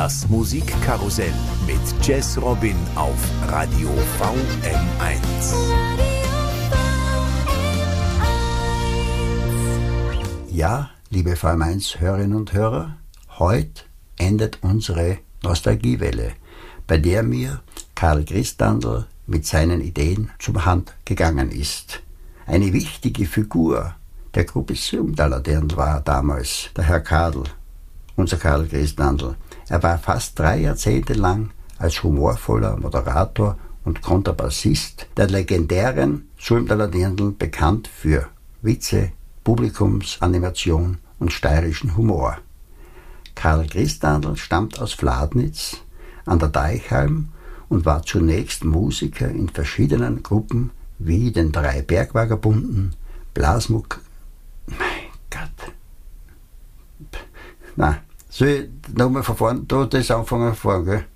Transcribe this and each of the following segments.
Das Musikkarussell mit Jazz Robin auf Radio VM1. Ja, liebe VM1-Hörerinnen und Hörer, heute endet unsere Nostalgiewelle, bei der mir Karl Christandl mit seinen Ideen zum Hand gegangen ist. Eine wichtige Figur der Gruppe Sulmtaler Dirndl war damals der Herr Kadel, unser Karl Christandl. Er war fast 3 Jahrzehnte lang als humorvoller Moderator und Kontrabassist der legendären Sulmtaler Dirndl bekannt für Witze, Publikumsanimation und steirischen Humor. Karl Christandl stammt aus Vladnitz an der Deichheim und war zunächst Musiker in verschiedenen Gruppen wie den 3 Bergvagabunden, Blasmuck. Mein Gott. Na, soll ich nochmal von vorne, da das anfangen von vorne, gell?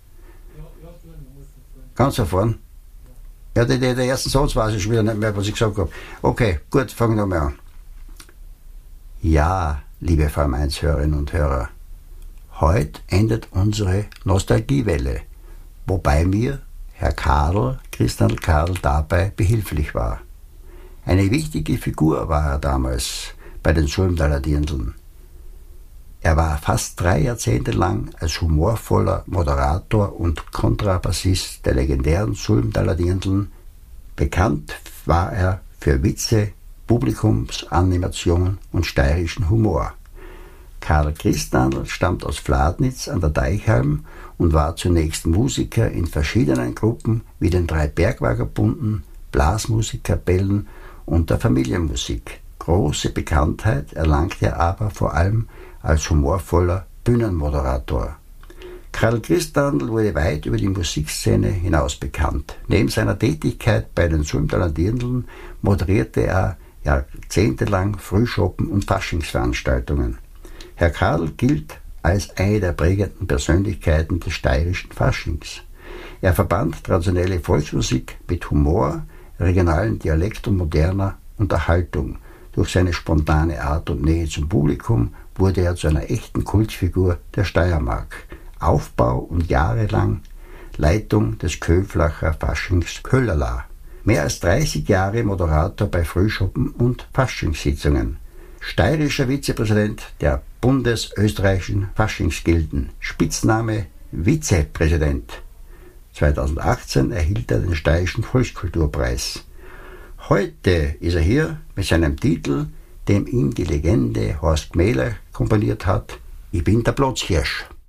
Ganz von vorne? Ja, der erste Satz weiß ich schon wieder nicht mehr, was ich gesagt habe. Okay, gut, fangen wir nochmal an. Ja, liebe VM1-Hörerinnen und Hörer, heute endet unsere Nostalgiewelle, wobei mir Herr Christandl Kadel dabei behilflich war. Eine wichtige Figur war er damals bei den Sulmtaler Dirndln. Er war fast 3 Jahrzehnte lang als humorvoller Moderator und Kontrabassist der legendären Sulmtaler Dirndln. Bekannt war er für Witze, Publikumsanimation und steirischen Humor. Karl Christandl stammt aus Vladnitz an der Deichheim und war zunächst Musiker in verschiedenen Gruppen wie den 3 Bergvagabunden, Blasmusikkapellen und der Familienmusik. Große Bekanntheit erlangte er aber vor allem als humorvoller Bühnenmoderator. Karl Christandl wurde weit über die Musikszene hinaus bekannt. Neben seiner Tätigkeit bei den Sulmtaler Dirndln moderierte er jahrzehntelang Frühschoppen und Faschingsveranstaltungen. Herr Kadel gilt als eine der prägenden Persönlichkeiten des steirischen Faschings. Er verband traditionelle Volksmusik mit Humor, regionalen Dialekt und moderner Unterhaltung. Durch seine spontane Art und Nähe zum Publikum wurde er zu einer echten Kultfigur der Steiermark. Aufbau und jahrelang Leitung des Köflacher Faschings Köhlerla. Mehr als 30 Jahre Moderator bei Frühschoppen und Faschingssitzungen. Steirischer Vizepräsident der bundesösterreichischen Faschingsgilden. Spitzname Vizepräsident. 2018 erhielt er den Steirischen Volkskulturpreis. Heute ist er hier mit seinem Titel, dem ihm die Legende Horst Gmähler komponiert hat, Ich bin der Platzhirsch.